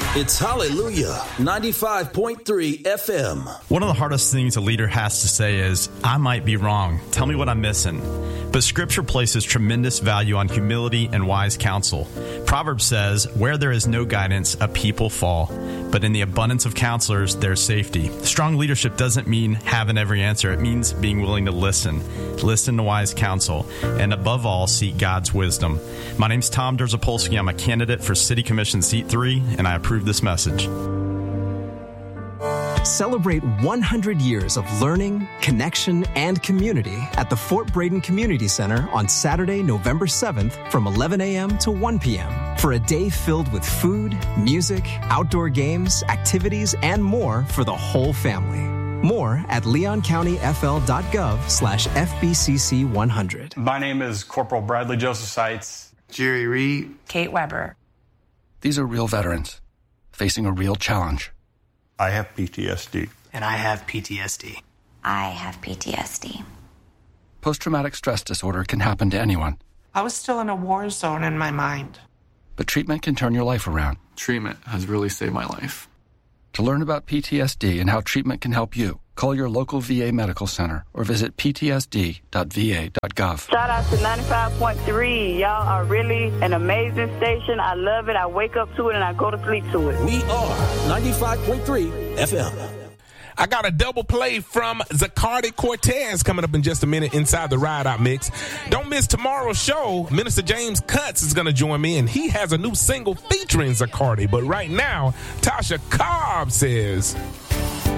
It's Hallelujah 95.3 FM. One of the hardest things a leader has to say is, I might be wrong. Tell me what I'm missing. But Scripture places tremendous value on humility and wise counsel. Proverbs says, where there is no guidance, a people fall. But in the abundance of counselors, there's safety. Strong leadership doesn't mean having every answer. It means being willing to listen. Listen to wise counsel. And above all, seek God's wisdom. My name's Tom Derzapolsky. I'm a candidate for City Commission Seat 3, and I approve this message. Celebrate 100 years of learning, connection, and community at the Fort Braden Community Center on Saturday, November 7th from 11 a.m. to 1 p.m. for a day filled with food, music, outdoor games, activities, and more for the whole family. More at leoncountyfl.gov/FBCC100. My name is Corporal Bradley Joseph Seitz. Jerry Reed. Kate Weber. These are real veterans facing a real challenge. I have PTSD. And I have PTSD. I have PTSD. Post-traumatic stress disorder can happen to anyone. I was still in a war zone in my mind. But treatment can turn your life around. Treatment has really saved my life. To learn about PTSD and how treatment can help you, call your local VA medical center or visit ptsd.va.gov. Shout out to 95.3. Y'all are really an amazing station. I love it. I wake up to it and I go to sleep to it. We are 95.3 FM. I got a double play from Zacardi Cortez coming up in just a minute inside the Ride Out Mix. Don't miss tomorrow's show. Minister James Cutts is going to join me, and he has a new single featuring Zacardi. But right now, Tasha Cobb says...